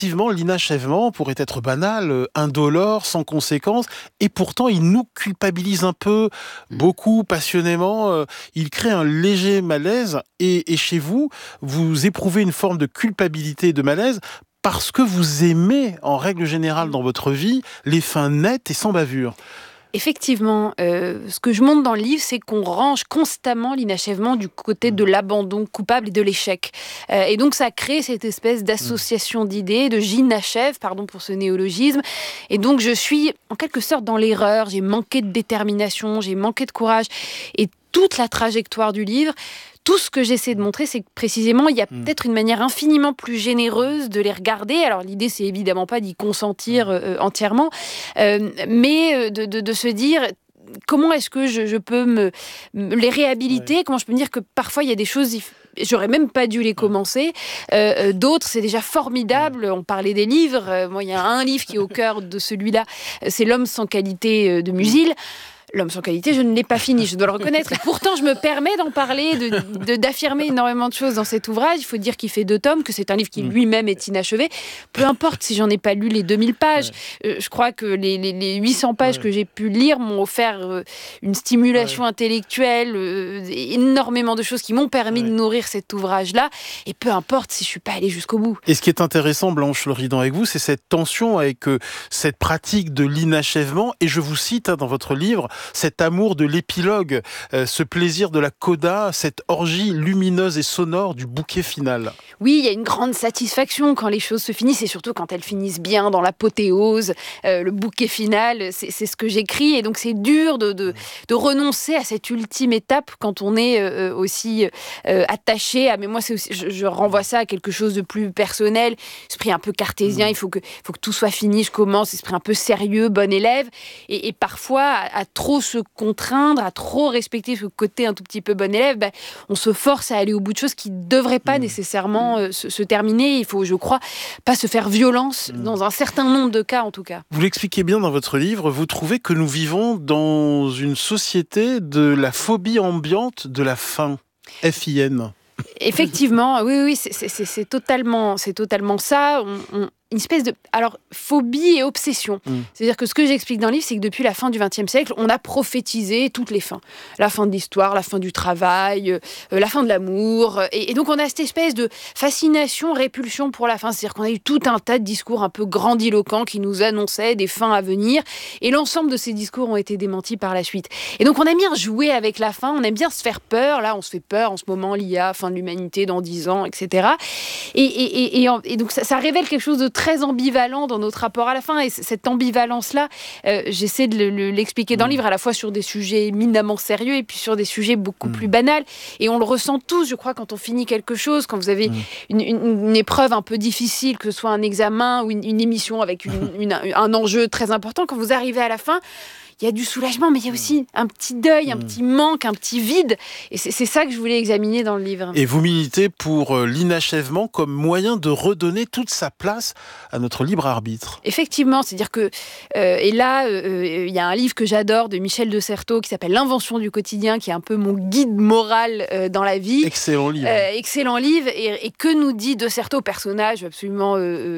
Effectivement, l'inachèvement pourrait être banal, indolore, sans conséquence, et pourtant il nous culpabilise un peu, beaucoup, passionnément. Il crée un léger malaise, et chez vous, vous éprouvez une forme de culpabilité et de malaise parce que vous aimez, en règle générale dans votre vie, les fins nettes et sans bavure. Effectivement, ce que je montre dans le livre, c'est qu'on range constamment l'inachèvement du côté de l'abandon coupable et de l'échec. Et donc ça crée cette espèce d'association d'idées, de j'inachève, pardon pour ce néologisme. Et donc je suis en quelque sorte dans l'erreur, j'ai manqué de détermination, j'ai manqué de courage. Et toute la trajectoire du livre, tout ce que j'essaie de montrer, c'est que précisément, il y a peut-être une manière infiniment plus généreuse de les regarder. Alors l'idée, c'est évidemment pas d'y consentir entièrement, mais de se dire comment est-ce que je peux les réhabiliter, comment je peux me dire que parfois il y a des choses... J'aurais même pas dû les commencer. D'autres, c'est déjà formidable. On parlait des livres. Moi, il y a un livre qui est au cœur de celui-là. C'est L'homme sans qualité de Musil. L'homme sans qualité, je ne l'ai pas fini, je dois le reconnaître. Et pourtant, je me permets d'en parler, d'affirmer énormément de choses dans cet ouvrage. Il faut dire qu'il fait 2 tomes, que c'est un livre qui lui-même est inachevé. Peu importe si j'en ai pas lu les 2000 pages. Je crois que les 800 pages que j'ai pu lire m'ont offert une stimulation intellectuelle, énormément de choses qui m'ont permis de nourrir cet ouvrage-là. Et peu importe si je suis pas allée jusqu'au bout. Et ce qui est intéressant, Blanche Loridan, avec vous, c'est cette tension avec cette pratique de l'inachèvement. Et je vous cite dans votre livre, cet amour de l'épilogue, ce plaisir de la coda, cette orgie lumineuse et sonore du bouquet final. Oui, il y a une grande satisfaction quand les choses se finissent, et surtout quand elles finissent bien dans l'apothéose, le bouquet final, c'est ce que j'écris. Et donc c'est dur de renoncer à cette ultime étape quand on est aussi attaché à... Mais moi, je renvoie ça à quelque chose de plus personnel, esprit un peu cartésien, il faut que tout soit fini, je commence, esprit un peu sérieux, bon élève. Et parfois, à trop se contraindre, à trop respecter ce côté un tout petit peu bon élève, on se force à aller au bout de choses qui ne devraient pas nécessairement se terminer. Il faut, je crois, pas se faire violence dans un certain nombre de cas, en tout cas. Vous l'expliquez bien dans votre livre, vous trouvez que nous vivons dans une société de la phobie ambiante de la fin. F-I-N. Effectivement, oui, c'est totalement ça. Une espèce de phobie et obsession. C'est-à-dire que ce que j'explique dans le livre, c'est que depuis la fin du XXe siècle, on a prophétisé toutes les fins. La fin de l'histoire, la fin du travail, la fin de l'amour. Et donc on a cette espèce de fascination, répulsion pour la fin. C'est-à-dire qu'on a eu tout un tas de discours un peu grandiloquents qui nous annonçaient des fins à venir. Et l'ensemble de ces discours ont été démentis par la suite. Et donc on aime bien jouer avec la fin, on aime bien se faire peur. Là, on se fait peur en ce moment, l'IA, fin de l'humanité dans 10 ans, etc. Et donc ça révèle quelque chose de très ambivalent dans notre rapport à la fin. Et cette ambivalence-là, j'essaie de l'expliquer dans le livre, à la fois sur des sujets éminemment sérieux et puis sur des sujets beaucoup plus banals. Et on le ressent tous, je crois, quand on finit quelque chose, quand vous avez une épreuve un peu difficile, que ce soit un examen ou une émission avec un enjeu très important, quand vous arrivez à la fin, il y a du soulagement, mais il y a aussi un petit deuil, un petit manque, un petit vide. Et c'est ça que je voulais examiner dans le livre. Et vous militez pour l'inachèvement comme moyen de redonner toute sa place à notre libre arbitre. Effectivement, c'est-à-dire que... et là, il y a un livre que j'adore de Michel de Certeau qui s'appelle L'invention du quotidien, qui est un peu mon guide moral dans la vie. Excellent livre. Excellent livre. Et que nous dit de Certeau, personnage absolument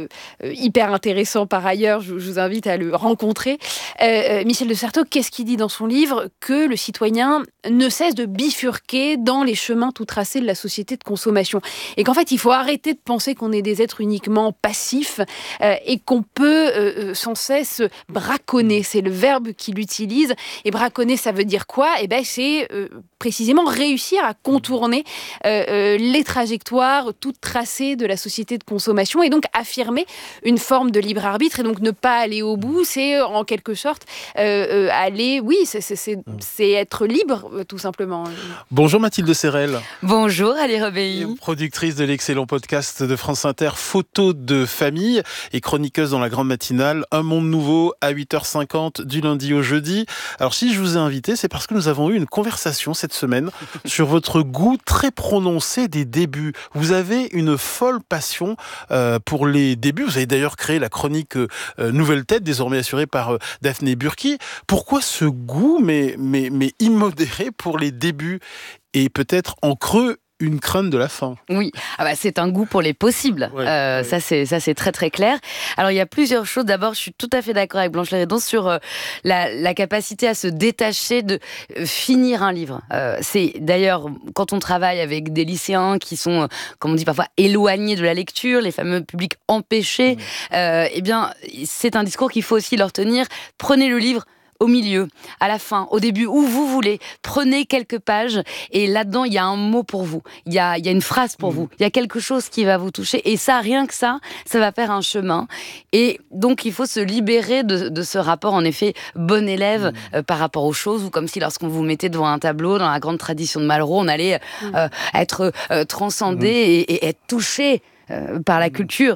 hyper intéressant par ailleurs, je vous invite à le rencontrer. Michel de Certeau, qu'est-ce qu'il dit dans son livre? Que le citoyen ne cesse de bifurquer dans les chemins tout tracés de la société de consommation. Et qu'en fait, il faut arrêter de penser qu'on est des êtres uniquement passifs et qu'on peut sans cesse braconner. C'est le verbe qu'il utilise. Et braconner, ça veut dire quoi? C'est précisément réussir à contourner les trajectoires toutes tracées de la société de consommation et donc affirmer une forme de libre arbitre et donc ne pas aller au bout. C'est en quelque sorte... aller, oui, c'est être libre, tout simplement. Bonjour Mathilde Serrel. Bonjour Ali Robéi. Productrice de l'excellent podcast de France Inter, Photos de famille, et chroniqueuse dans la grande matinale, Un monde nouveau à 8h50 du lundi au jeudi. Alors si je vous ai invité, c'est parce que nous avons eu une conversation cette semaine sur votre goût très prononcé des débuts. Vous avez une folle passion pour les débuts. Vous avez d'ailleurs créé la chronique Nouvelle Tête, désormais assurée par Daphné Burki. Pourquoi ce goût, mais immodéré pour les débuts? Et peut-être en creux, une crainte de la fin. Oui, c'est un goût pour les possibles. Ça, c'est très très clair. Alors, il y a plusieurs choses. D'abord, je suis tout à fait d'accord avec Blanche Lhéredon sur la capacité à se détacher de finir un livre. C'est d'ailleurs, quand on travaille avec des lycéens qui sont, comme on dit parfois, éloignés de la lecture, les fameux publics empêchés, eh bien, c'est un discours qu'il faut aussi leur tenir. Prenez le livre au milieu, à la fin, au début, où vous voulez. Prenez quelques pages et là-dedans, il y a un mot pour vous. Il y a une phrase pour vous. Il y a quelque chose qui va vous toucher. Et ça, rien que ça va faire un chemin. Et donc, il faut se libérer de ce rapport, en effet, bon élève par rapport aux choses, ou comme si lorsqu'on vous mettait devant un tableau, dans la grande tradition de Malraux, on allait être transcendé et être touché par la culture.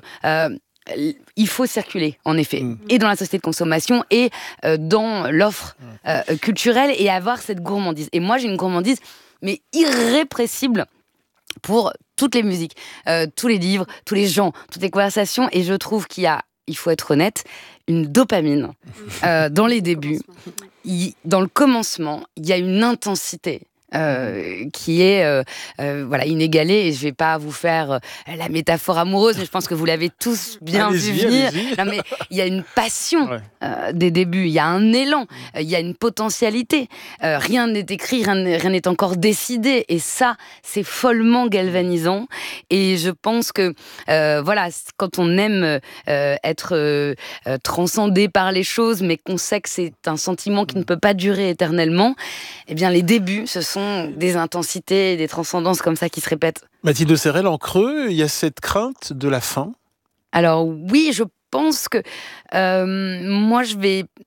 Il faut circuler, en effet, et dans la société de consommation, et dans l'offre culturelle, et avoir cette gourmandise. Et moi, j'ai une gourmandise, mais irrépressible, pour toutes les musiques, tous les livres, tous les gens, toutes les conversations, et je trouve qu'il faut être honnête, une dopamine dans les débuts. Dans le commencement, il y a une intensité qui est inégalée, et je vais pas vous faire la métaphore amoureuse, mais je pense que vous l'avez tous bien vu venir. Non, mais il y a une passion des débuts, il y a un élan, il y a une potentialité, rien n'est écrit, rien n'est encore décidé, et ça, c'est follement galvanisant. Et je pense que quand on aime être transcendé par les choses, mais qu'on sait que c'est un sentiment qui ne peut pas durer éternellement, eh bien les débuts, ce sont des intensités, des transcendances comme ça qui se répètent. Mathilde Serrel, en creux, il y a cette crainte de la fin. Alors oui, je pense que moi, je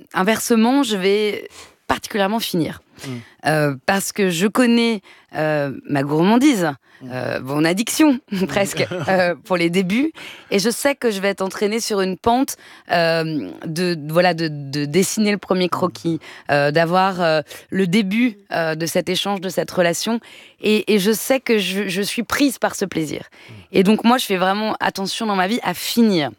vais particulièrement finir. Parce que je connais ma gourmandise, mon addiction presque, pour les débuts, et je sais que je vais être entraînée sur une pente de dessiner le premier croquis, d'avoir le début de cet échange, de cette relation, et je sais que je suis prise par ce plaisir. Et donc moi, je fais vraiment attention dans ma vie à finir,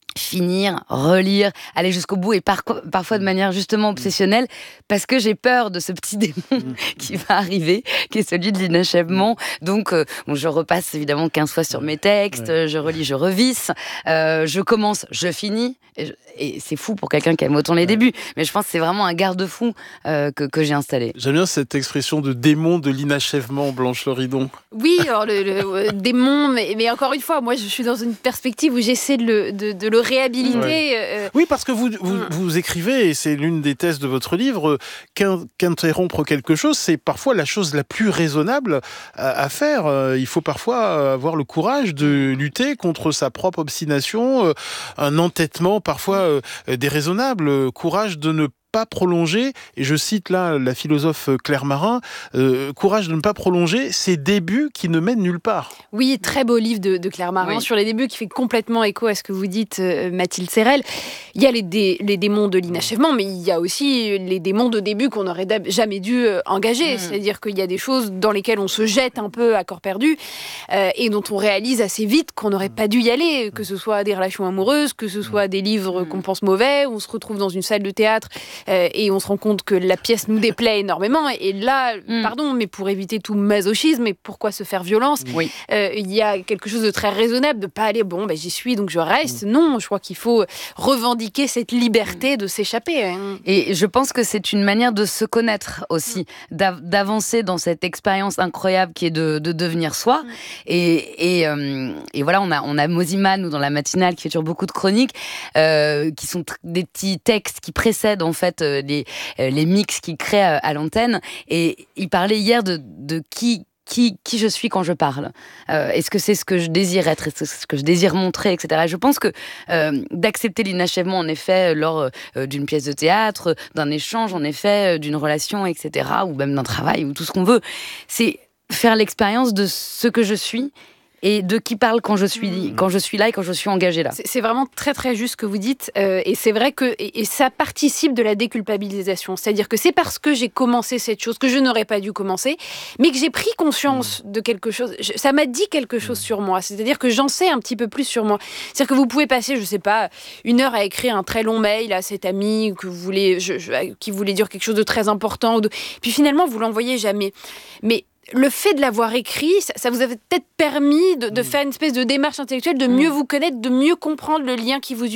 relire, aller jusqu'au bout, et parfois de manière justement obsessionnelle, parce que j'ai peur de ce petit démon qui va arriver, qui est celui de l'inachèvement. Donc je repasse évidemment 15 fois sur mes textes, je relis, je revisse, je commence, je finis, et c'est fou pour quelqu'un qui aime autant les débuts, mais je pense que c'est vraiment un garde-fou que j'ai installé. J'aime bien cette expression de démon de l'inachèvement, Blanche Lhéredon. Oui, alors le démon, mais encore une fois, moi je suis dans une perspective où j'essaie de le réhabiliter. Oui, parce que vous écrivez, et c'est l'une des thèses de votre livre, qu'interrompre quelque chose, c'est parfois la chose la plus raisonnable à faire. Il faut parfois avoir le courage de lutter contre sa propre obstination, un entêtement parfois déraisonnable, courage de ne pas prolonger, et je cite là la philosophe Claire Marin, courage de ne pas prolonger ces débuts qui ne mènent nulle part. Oui, très beau livre de Claire Marin sur les débuts, qui fait complètement écho à ce que vous dites, Mathilde Serrel. Il y a les démons de l'inachèvement, mais il y a aussi les démons de début qu'on n'aurait jamais dû engager. C'est-à-dire qu'il y a des choses dans lesquelles on se jette un peu à corps perdu, et dont on réalise assez vite qu'on n'aurait pas dû y aller, que ce soit des relations amoureuses, que ce soit des livres qu'on pense mauvais, on se retrouve dans une salle de théâtre et on se rend compte que la pièce nous déplaît énormément, et là, pardon, mais pour éviter tout masochisme, et pourquoi se faire violence, il y a quelque chose de très raisonnable, de ne pas aller, j'y suis, donc je reste. Non, je crois qu'il faut revendiquer cette liberté de s'échapper. Et je pense que c'est une manière de se connaître aussi, d'avancer dans cette expérience incroyable qui est de devenir soi. Et voilà, on a Mosiman, ou dans la matinale, qui fait toujours beaucoup de chroniques, qui sont des petits textes qui précèdent en fait les mix qu'il crée à l'antenne. Et il parlait hier de qui je suis quand je parle. Est-ce que c'est ce que je désire être, est-ce que c'est ce que je désire montrer, etc. Et je pense que d'accepter l'inachèvement, en effet, lors d'une pièce de théâtre, d'un échange, en effet, d'une relation, etc., ou même d'un travail, ou tout ce qu'on veut, c'est faire l'expérience de ce que je suis, et de qui parle quand je suis là et quand je suis engagée là. C'est vraiment très très juste ce que vous dites, et c'est vrai que et ça participe de la déculpabilisation, c'est-à-dire que c'est parce que j'ai commencé cette chose que je n'aurais pas dû commencer, mais que j'ai pris conscience de quelque chose, ça m'a dit quelque chose sur moi, c'est-à-dire que j'en sais un petit peu plus sur moi. C'est-à-dire que vous pouvez passer, je sais pas, 1 heure à écrire un très long mail à cet ami que vous voulez, qui voulait dire quelque chose de très important, puis finalement vous l'envoyez jamais. Mais le fait de l'avoir écrit, ça vous avait peut-être permis de faire une espèce de démarche intellectuelle, de mieux vous connaître, de mieux comprendre le lien qui vous